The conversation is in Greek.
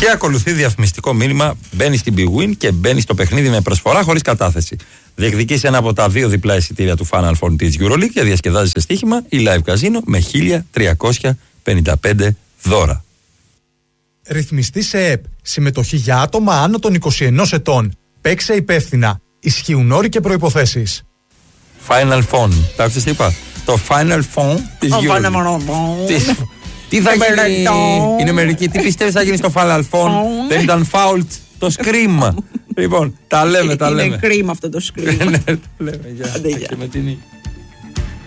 Και ακολουθεί διαφημιστικό μήνυμα. Μπαίνει στην Big Win και μπαίνει στο παιχνίδι με προσφορά χωρίς κατάθεση. Διεκδικείς ένα από τα 2 διπλά εισιτήρια του Final Four της EuroLeague και διασκεδάζεις σε στοίχημα η Live Casino με 1.355 δώρα. Ρυθμιστή σε ΕΠ. Συμμετοχή για άτομα άνω των 21 ετών. Παίξε υπεύθυνα. Ισχύουν όροι και προϋποθέσεις. Final Phone. Τα άκουσες τι είπα? Το Final Phone της EuroLeague. Τι θα γίνει? Είναι μερικοί. Τι πιστεύεις θα γίνει στο Final Phone? Δεν ήταν foul το scream. Λοιπόν, τα λέμε. Είναι κρίμα αυτό το scream. Ναι, τα λέμε. Γεια.